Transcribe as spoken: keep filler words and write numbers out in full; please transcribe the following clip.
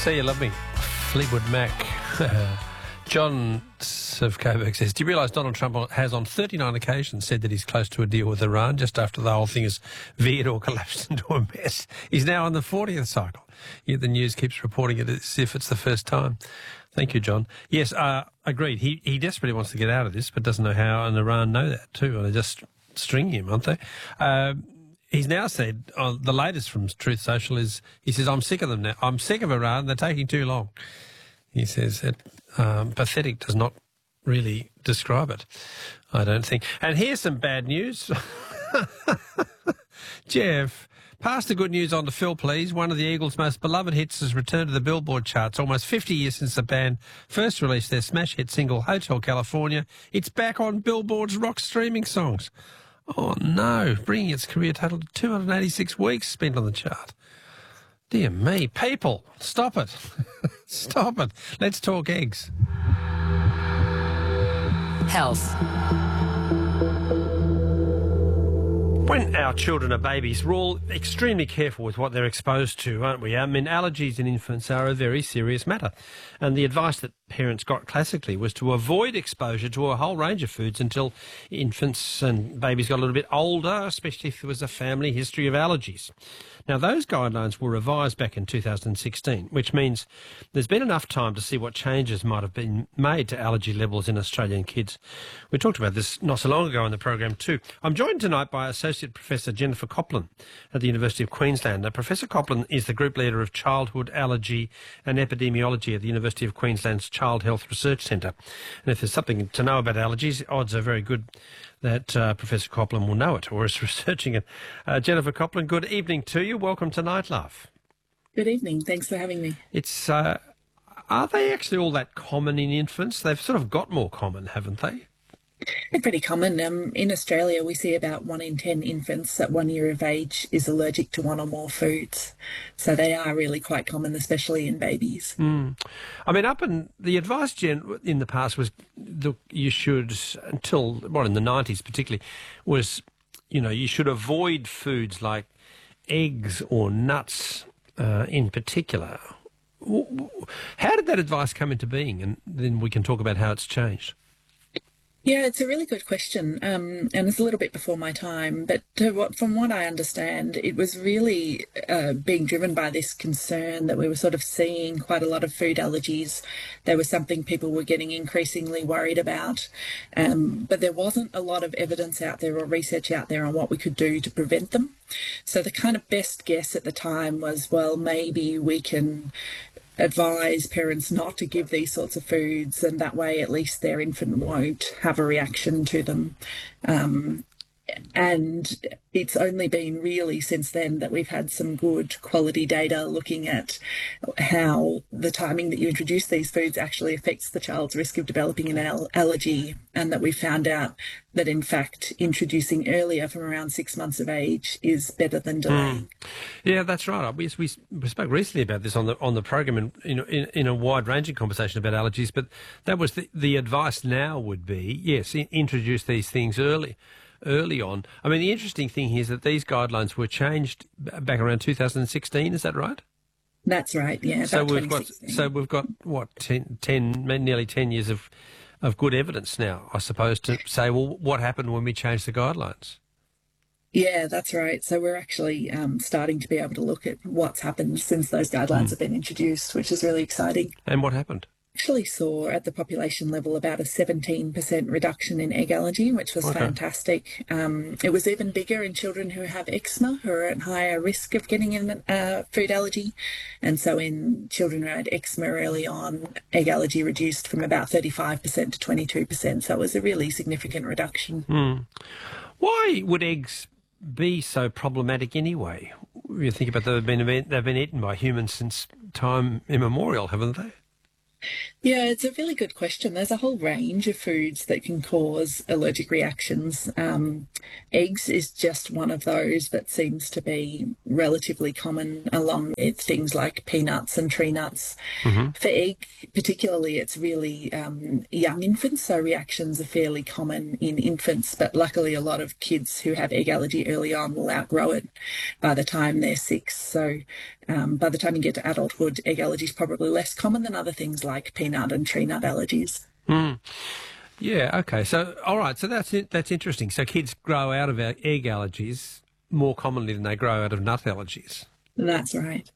Say You Love Me, Fleetwood Mac. John of Coburg says, do you realise Donald Trump has on thirty-nine occasions said that he's close to a deal with Iran just after the whole thing has veered or collapsed into a mess? He's now on the fortieth cycle. Yet the news keeps reporting it as if it's the first time. Thank you, John. Yes, uh, agreed. He he desperately wants to get out of this but doesn't know how, and Iran know that too. They're just stringing him, aren't they? Uh, He's now said, uh, the latest from Truth Social is, he says, I'm sick of them now. I'm sick of Iran. They're taking too long. He says that um, pathetic does not really describe it, I don't think. And here's some bad news. Jeff, pass the good news on to Phil, please. One of the Eagles' most beloved hits has returned to the Billboard charts almost fifty years since the band first released their smash hit single, Hotel California. It's back on Billboard's rock streaming songs. Oh, no, bringing its career total to two hundred eighty-six weeks spent on the chart. Dear me, people, stop it. Stop it. Let's talk eggs. Health. When our children are babies, we're all extremely careful with what they're exposed to, aren't we? I mean, allergies in infants are a very serious matter. And the advice that parents got classically was to avoid exposure to a whole range of foods until infants and babies got a little bit older, especially if there was a family history of allergies. Now, those guidelines were revised back in two thousand sixteen, which means there's been enough time to see what changes might have been made to allergy levels in Australian kids. We talked about this not so long ago in the program too. I'm joined tonight by Associate Professor Jennifer Copland at the University of Queensland. Now, Professor Copland is the Group Leader of Childhood Allergy and Epidemiology at the University of Queensland's Child Health Research Centre. And if there's something to know about allergies, odds are very good that uh, Professor Copland will know it or is researching it. Uh, Jennifer Copland, good evening to you. Welcome to Night Love. Good evening. Thanks for having me. It's uh, are they actually all that common in infants? They've sort of got more common, haven't they? They're pretty common. Um, in Australia, we see about one in ten infants at one year of age is allergic to one or more foods. So they are really quite common, especially in babies. Mm. I mean, up in the advice gen in the past was, look, you should, until, well, in the nineties particularly, was, you know, you should avoid foods like eggs or nuts uh, in particular. How did that advice come into being? And then we can talk about how it's changed. Yeah, it's a really good question, um, and it's a little bit before my time, but to what, from what I understand, it was really uh, being driven by this concern that we were sort of seeing quite a lot of food allergies. There was something people were getting increasingly worried about, um, but there wasn't a lot of evidence out there or research out there on what we could do to prevent them. So the kind of best guess at the time was, well, maybe we can advise parents not to give these sorts of foods, and that way at least their infant won't have a reaction to them. Um, and it's only been really since then that we've had some good quality data looking at how the timing that you introduce these foods actually affects the child's risk of developing an al- allergy, and that we found out that, in fact, introducing earlier from around six months of age is better than delaying. Mm. Yeah, that's right. We, we, we spoke recently about this on the on the program in, you know, in, in a wide-ranging conversation about allergies, but that was the, the advice now would be, yes, in, introduce these things early. early on. I mean, the interesting thing here is that these guidelines were changed back around two thousand sixteen, is that right? That's right, yeah. So we've got, so we've got, what, ten, ten, nearly ten years of, of good evidence now, I suppose, to say, well, what happened when we changed the guidelines? Yeah, that's right. So we're actually um, starting to be able to look at what's happened since those guidelines mm. have been introduced, which is really exciting. And what happened? Actually saw at the population level about a seventeen percent reduction in egg allergy, which was okay. fantastic. Um, it was even bigger in children who have eczema, who are at higher risk of getting a uh, food allergy. And so in children who had eczema early on, egg allergy reduced from about thirty-five percent to twenty-two percent. So it was a really significant reduction. Mm. Why would eggs be so problematic anyway? You think about they've been, they've been eaten by humans since time immemorial, haven't they? Yeah, it's a really good question. There's a whole range of foods that can cause allergic reactions. Um, eggs is just one of those that seems to be relatively common, along with things like peanuts and tree nuts. Hmm. For egg, particularly, it's really um, young infants, so reactions are fairly common in infants, but luckily, a lot of kids who have egg allergy early on will outgrow it by the time they're six. So um, by the time you get to adulthood, egg allergy is probably less common than other things like peanut and tree nut allergies. Mm. Yeah, okay. So, all right, so that's it, that's interesting. So kids grow out of our egg allergies more commonly than they grow out of nut allergies. That's right.